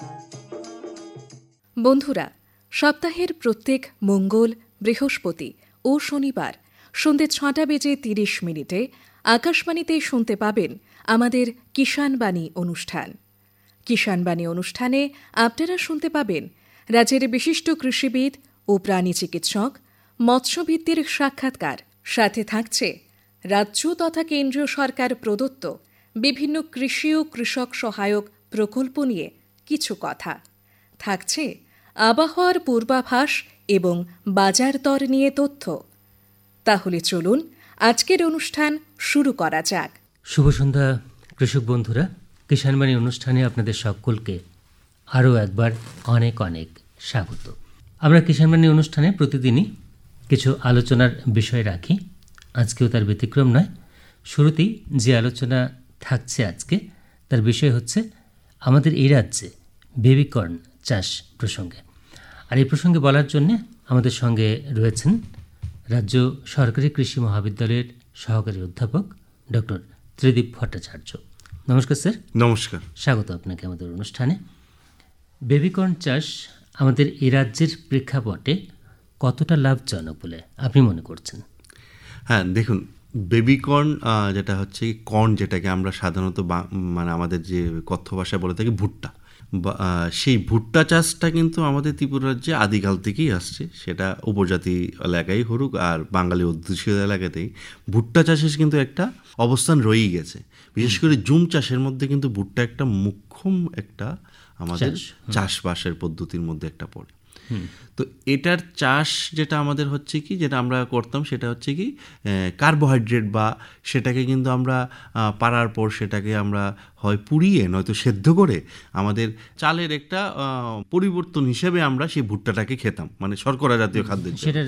বন্ধুরা, সপ্তাহের প্রত্যেক মঙ্গল, বৃহস্পতি ও শনিবার সন্ধ্যে 6:30 আকাশবাণীতে শুনতে পাবেন আমাদের কিষাণবাণী অনুষ্ঠান। কিষাণবাণী অনুষ্ঠানে আপনারা শুনতে পাবেন রাজ্যের বিশিষ্ট কৃষিবিদ ও প্রাণী চিকিৎসক, মৎস্যভিত্তির সাক্ষাৎকার। সাথে থাকছে রাজ্য তথা কেন্দ্রীয় সরকার প্রদত্ত বিভিন্ন কৃষি ও কৃষক সহায়ক প্রকল্প নিয়ে কিছু কথা। থাকছে আবহাওয়ার পূর্বাভাস এবং বাজার দর নিয়ে তথ্য। তাহলে চলুন আজকের অনুষ্ঠান শুরু করা যাক। শুভ সন্ধ্যা কৃষক বন্ধুরা, কিষাণবাণী অনুষ্ঠানে আপনাদের সকলকে আরও একবার অনেক অনেক স্বাগত। আমরা কিষাণবাণী অনুষ্ঠানে প্রতিদিনই কিছু আলোচনার বিষয় রাখি, আজকেও তার ব্যতিক্রম নয়। শুরুতেই যে আলোচনা থাকছে আজকে, তার বিষয় হচ্ছে আমাদের এই রাজ্যে বেবিকর্ন চাষ প্রসঙ্গে। আর এই প্রসঙ্গে বলার জন্যে আমাদের সঙ্গে রয়েছেন রাজ্য সরকারি কৃষি মহাবিদ্যালয়ের সহকারী অধ্যাপক ডক্টর ত্রিদীপ ভট্টাচার্য। নমস্কার স্যার। নমস্কার, স্বাগত আপনাকে আমাদের অনুষ্ঠানে। বেবিকর্ন চাষ আমাদের এই রাজ্যের প্রেক্ষাপটে কতটা লাভজনক বলে আপনি মনে করছেন? হ্যাঁ, দেখুন, বেবিকর্ন যেটা হচ্ছে কর্ন, যেটাকে আমরা সাধারণত মানে আমাদের যে কথ্য ভাষায় বলে থাকি ভুট্টা, সেই ভুট্টা চাষটা কিন্তু আমাদের ত্রিপুরা রাজ্যে আদিকাল থেকেই আসছে। সেটা উপজাতি এলাকায় হরুক আর বাঙালি অধ্যুষিত এলাকাতেই ভুট্টা চাষের কিন্তু একটা অবস্থান রয়েই গেছে। বিশেষ করে জুম চাষের মধ্যে কিন্তু ভুট্টা একটা মুখ্যম একটা আমাদের চাষবাসের পদ্ধতির মধ্যে একটা পড়ে। তো এটার চাষ যেটা আমাদের হচ্ছে কি, যেটা আমরা করতাম সেটা হচ্ছে কি কার্বোহাইড্রেট, বা সেটাকে কিন্তু আমরা পাড়ার পর সেটাকে আমরা হয় পুড়িয়ে নয়তো সেদ্ধ করে আমাদের চালের একটা পরিবর্তন হিসেবে আমরা সেই ভুট্টাটাকে খেতাম, মানে শর্করা জাতীয় খাদ্য, সেটার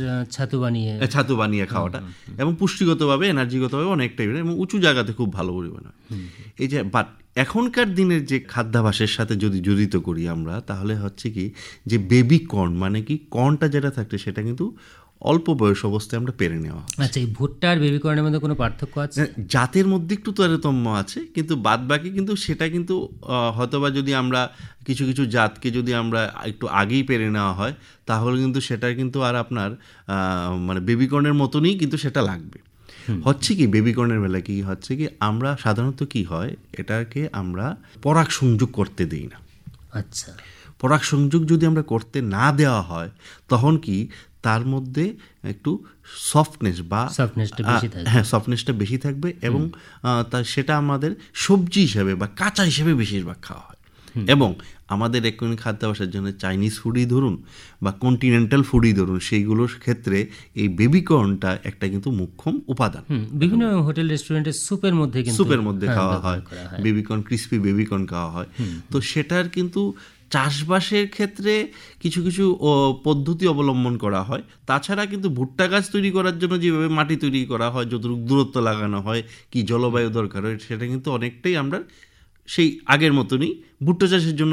ছাতু বানিয়ে খাওয়াটা, এবং পুষ্টিগতভাবে এনার্জিগতভাবে অনেকটাই, এবং উঁচু জায়গাতে খুব ভালো পরিমাণে। এই যে বাট এখনকার দিনের যে খাদ্যাভাসের সাথে যদি জড়িত করি আমরা, তাহলে হচ্ছে কি যে বেবি কর্ন, মানে কি কর্নটা যেটা থাকছে সেটা কিন্তু অল্প বয়স অবস্থায় আমরা পেরে নেওয়া। আচ্ছা, এই ভুট্টা আর বেবি কর্নের মধ্যে কোনো পার্থক্য আছে? জাতের মধ্যে একটু তারতম্য আছে, কিন্তু বাদ বাকি কিন্তু সেটা কিন্তু হয়তোবা যদি আমরা কিছু কিছু জাতকে যদি আমরা একটু আগেই পেরে নেওয়া হয়, তাহলে কিন্তু সেটা কিন্তু আর আপনার মানে বেবিকর্নের মতনই কিন্তু সেটা লাগবে। হচ্ছে কি বেবিকর্নের বেলায় কি হচ্ছে কি, আমরা সাধারণত কি হয়, এটাকে আমরা পরাগ সংযোগ করতে দিই না। আচ্ছা, পরাগ সংযোগ যদি আমরা করতে না দেওয়া হয়, তখন কি তার মধ্যে একটু সফটনেসটা বেশি থাকবে, এবং সেটা আমাদের সবজি হিসেবে বা কাঁচা হিসেবে বেশিরভাগ খাওয়া হয়। এবং আমাদের এক্ষুনি খাদ্যাভ্যাসের জন্য চাইনিজ ফুডই ধরুন বা কন্টিনেন্টাল ফুডই ধরুন, সেইগুলোর ক্ষেত্রে এই বেবিকর্নটা একটা কিন্তু মুখ্যম উপাদান। বিভিন্ন হোটেল রেস্টুরেন্টের সুপের মধ্যে খাওয়া হয় বেবিকর্ন, ক্রিসপি বেবিকর্ন খাওয়া হয়। তো সেটার কিন্তু চাষবাসের ক্ষেত্রে কিছু কিছু পদ্ধতি অবলম্বন করা হয়। তাছাড়া কিন্তু ভুট্টা গাছ তৈরি করার জন্য যেভাবে মাটি তৈরি করা হয়, যতটুকু দূরত্ব লাগানো হয়, কি জলবায়ু দরকার হয়, সেটা কিন্তু অনেকটাই আমরা সেই আগের মতনই ভুট্টা চাষের জন্য